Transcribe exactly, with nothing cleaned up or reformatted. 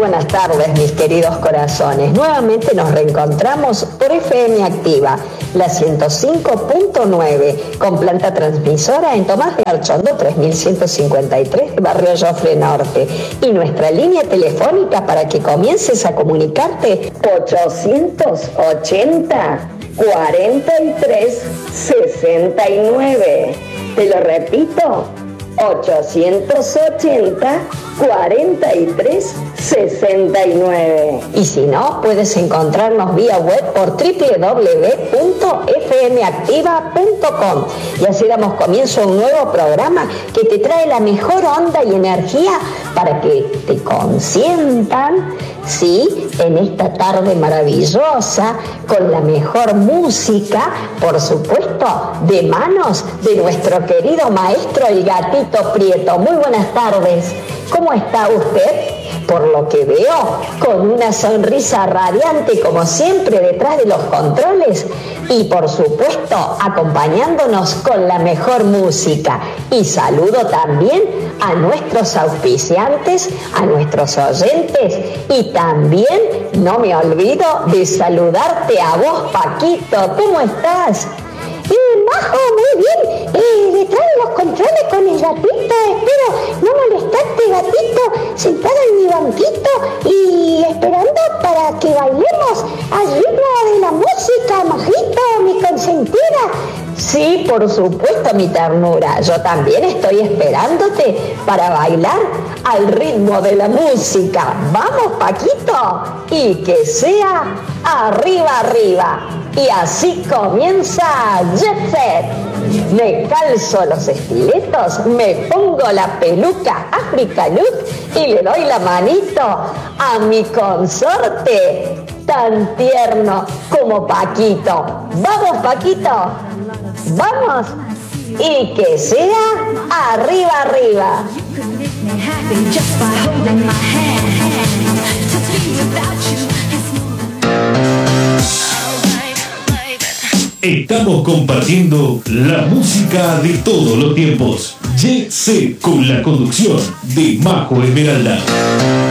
buenas tardes, mis queridos corazones. Nuevamente nos reencontramos por F M Activa, la ciento cinco punto nueve, con planta transmisora en Tomás de Archondo tres mil ciento cincuenta y tres, barrio Joffre Norte. Y nuestra línea telefónica para que comiences a comunicarte, ochocientos ochenta, cuarenta y tres, sesenta y nueve. Te lo repito, ochocientos ochenta, cuarenta y tres, sesenta y nueve. Y si no, puedes encontrarnos vía web por doble u doble u doble u punto f m activa punto com. Y así damos comienzo a un nuevo programa que te trae la mejor onda y energía para que te consientan, sí, en esta tarde maravillosa, con la mejor música, por supuesto, de manos de nuestro querido maestro el Gatito Prieto. Muy buenas tardes. ¿Cómo está usted? Por lo que veo, con una sonrisa radiante como siempre detrás de los controles y por supuesto acompañándonos con la mejor música. Y saludo también a nuestros auspiciantes, a nuestros oyentes y también no me olvido de saludarte a vos, Paquito. ¿Cómo estás? Eh, Majo, muy bien. Eh, detrás de los controles con el gatito. Espero no molestarte, gatito, sentado en mi banquito y esperando para que bailemos al ritmo de la música, Majito, mi consentida. Sí, por supuesto, mi ternura. Yo también estoy esperándote para bailar al ritmo de la música. ¡Vamos, Paquito! Y que sea arriba, arriba. Y así comienza Jet Set. Me calzo los estiletos, me pongo la peluca Africa Look y le doy la manito a mi consorte tan tierno como Paquito. ¡Vamos, Paquito! ¡Vamos! Y que sea arriba, arriba. Estamos compartiendo la música de todos los tiempos. Jet Set con la conducción de Majo Esmeralda.